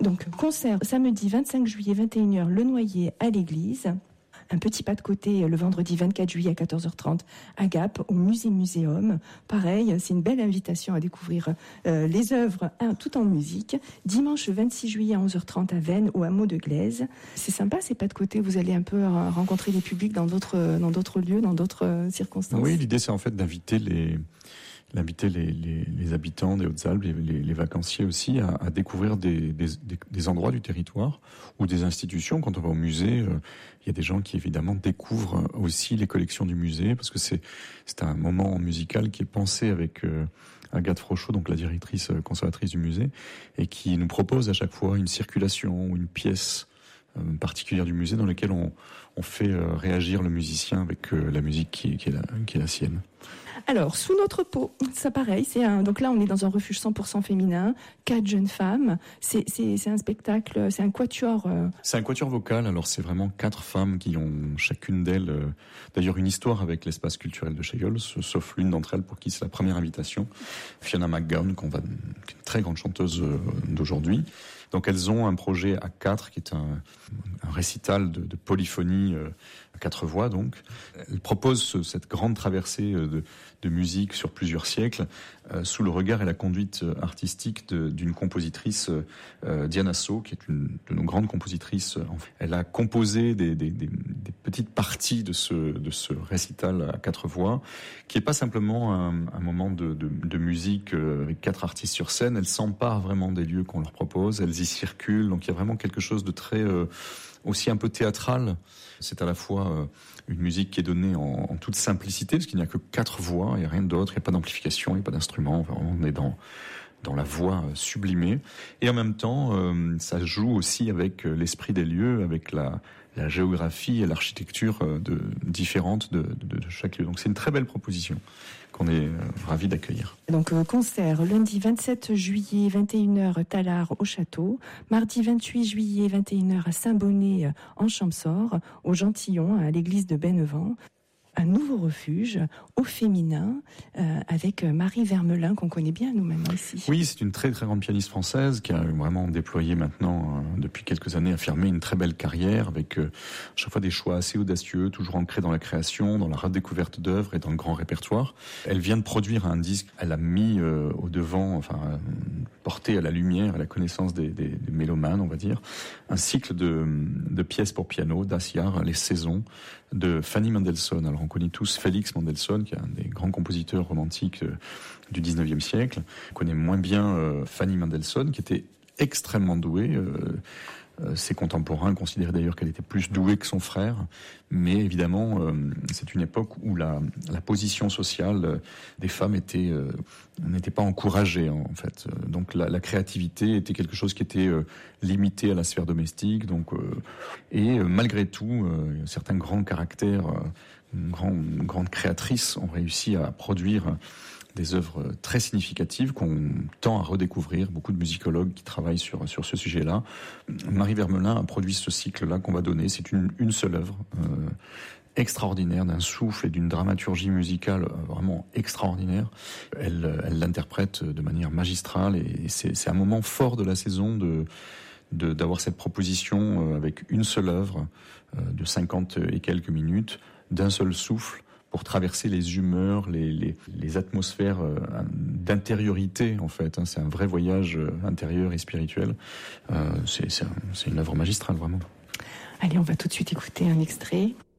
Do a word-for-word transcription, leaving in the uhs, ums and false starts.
Donc, concert samedi vingt-cinq juillet, vingt et une heures, Le Noyer à l'église. Un petit pas de côté le vendredi vingt-quatre juillet à quatorze heures trente à Gap, au Musée Muséum. Pareil, c'est une belle invitation à découvrir euh, les œuvres hein, tout en musique. Dimanche vingt-six juillet à onze heures trente à Veynes, au hameau de Glaise. C'est sympa ces pas de côté, vous allez un peu euh, rencontrer des publics dans d'autres, dans d'autres lieux, dans d'autres euh, circonstances. Oui, l'idée c'est en fait d'inviter les... d'inviter les, les, les habitants des Hautes-Alpes, les, les, les vacanciers aussi, à, à découvrir des, des, des endroits du territoire ou des institutions. Quand on va au musée, euh, il y a des gens qui évidemment découvrent aussi les collections du musée, parce que c'est, c'est un moment musical qui est pensé avec euh, Agathe Frochot, donc la directrice euh, conservatrice du musée, et qui nous propose à chaque fois une circulation ou une pièce euh, particulière du musée dans laquelle on, on fait euh, réagir le musicien avec euh, la musique qui, qui, est la, qui est la sienne. Alors, Sous notre peau, ça pareil, c'est un, donc là on est dans un refuge cent pour cent féminin, quatre jeunes femmes, c'est, c'est, c'est un spectacle, c'est un quatuor. Euh... C'est un quatuor vocal, alors c'est vraiment quatre femmes qui ont chacune d'elles, euh, d'ailleurs une histoire avec l'espace culturel de Cheyllos, sauf l'une d'entre elles pour qui c'est la première invitation, Fiona McGowan, qu'on va, qui est une très grande chanteuse euh, d'aujourd'hui. Donc elles ont un projet à quatre qui est un, un récital de, de polyphonie euh, à quatre voix donc. Elles proposent ce, cette grande traversée de, de musique sur plusieurs siècles euh, sous le regard et la conduite artistique de, d'une compositrice euh, Diana So, qui est une de nos grandes compositrices. Elle a composé des, des, des, des petites parties de ce, de ce récital à quatre voix, qui est pas simplement un, un moment de, de, de musique avec quatre artistes sur scène. Elle s'empare vraiment des lieux qu'on leur propose. Elles y circulent, donc il y a vraiment quelque chose de très euh, aussi un peu théâtral. C'est à la fois euh, une musique qui est donnée en, en toute simplicité, parce qu'il n'y a que quatre voix, il n'y a rien d'autre, il n'y a pas d'amplification, il n'y a pas d'instrument, vraiment on est dans dans la voix sublimée. Et en même temps, euh, ça joue aussi avec l'esprit des lieux, avec la, la géographie et l'architecture de, différente de, de, de chaque lieu. Donc c'est une très belle proposition qu'on est euh, ravis d'accueillir. Donc euh, concert lundi vingt-sept juillet, vingt et une heures, Tallard au Château. Mardi vingt-huit juillet, vingt et une heures, à Saint-Bonnet en Champsaur, au Gentillon, à l'église de Bennevent. Un nouveau refuge au féminin euh, avec Marie Vermelin qu'on connaît bien nous-mêmes ici. Oui, c'est une très très grande pianiste française qui a vraiment déployé maintenant euh, depuis quelques années, affirmé une très belle carrière avec euh, à chaque fois des choix assez audacieux, toujours ancrés dans la création, dans la redécouverte d'œuvres et dans le grand répertoire. Elle vient de produire un disque, elle a mis euh, au devant, enfin euh, porté à la lumière, à la connaissance des, des, des mélomanes, on va dire, un cycle de, de pièces pour piano, Daciar, Les Saisons, de Fanny Mendelssohn. Alors on connaît tous Félix Mendelssohn, qui est un des grands compositeurs romantiques euh, du dix-neuvième siècle. On connaît moins bien euh, Fanny Mendelssohn, qui était extrêmement douée. Euh, euh, ses contemporains considéraient d'ailleurs qu'elle était plus douée que son frère. Mais évidemment, euh, c'est une époque où la, la position sociale des femmes était euh, n'était pas encouragée en fait. Donc la, la créativité était quelque chose qui était euh, limité à la sphère domestique. Donc euh, et euh, malgré tout, euh, certains grands caractères, euh, grandes grandes créatrices ont réussi à produire des œuvres très significatives qu'on tend à redécouvrir. Beaucoup de musicologues qui travaillent sur sur ce sujet-là. Marie Vermelin a produit ce cycle-là qu'on va donner. C'est une une seule œuvre euh, extraordinaire, d'un souffle et d'une dramaturgie musicale vraiment extraordinaire. Elle elle l'interprète de manière magistrale et c'est c'est un moment fort de la saison de de d'avoir cette proposition avec une seule œuvre de cinquante et quelques minutes, d'un seul souffle, pour traverser les humeurs, les, les, les atmosphères euh, d'intériorité, en fait. Hein. C'est un vrai voyage euh, intérieur et spirituel. Euh, c'est, c'est, un, c'est une œuvre magistrale, vraiment. Allez, on va tout de suite écouter un extrait.